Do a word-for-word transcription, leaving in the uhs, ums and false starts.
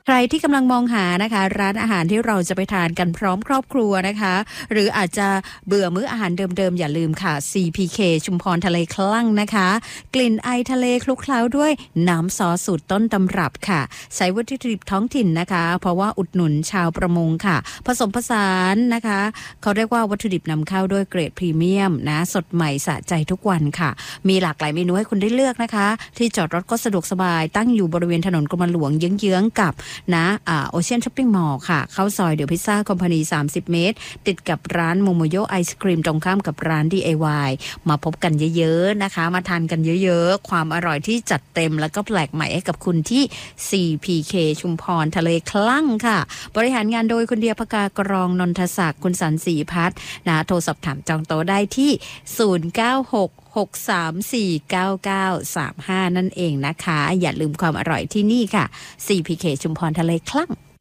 ใครที่กำลังมองหานะคะร้านอาหารที่เราจะไปทานกันพร้อมครอบครัวนะคะหรืออาจจะเบื่อมื้ออาหารเดิมๆอย่าลืมค่ะ ซี พี เค ชุมพรทะเลคลั่งนะคะกลิ่นไอทะเลคลุกเคล้าด้วยน้ำซอสสูตรต้นตำรับค่ะใช้วัตถุดิบท้องถิ่นนะคะเพราะว่าอุดหนุนชาวประมงค่ะผสมผสานนะคะเขาเรียกว่าวัตถุดิบนำเข้าด้วยเกรดพรีเมียมนะสดใหม่สะใจทุกวันค่ะมีหลากหลายเมนูให้คุณได้เลือกนะคะที่จอดรถก็สะดวกสบายตั้งอยู่บริเวณถนนกรมหลวงเยื้องๆกับนะอ่าโอเชียนช้อปปิ้งมอลล์ค่ะเข้าซอยเดอะพิซซ่าคอมพานีสามสิบเมตรติดกับร้านโมโมโยไอศครีมตรงข้ามกับร้าน ดี ไอ วาย มาพบกันเยอะๆนะคะมาทานกันเยอะๆความอร่อยที่จัดเต็มแล้วก็แปลกใหม่ให้กับคุณที่ ซี พี เค ชุมพรทะเลคลั่งค่ะบริหารงานโดยคุณเดียภกากรองนนทศักดิ์คุณสันศรีพัฒน์นะโทรสอบถามจองโต๊ะได้ที่ศูนย์ เก้า หก หก สาม สี่ เก้า เก้า สาม ห้านั่นเองนะคะอย่าลืมความอร่อยที่นี่ค่ะ ซี พี เค ชุมพรทะเลคลั่ง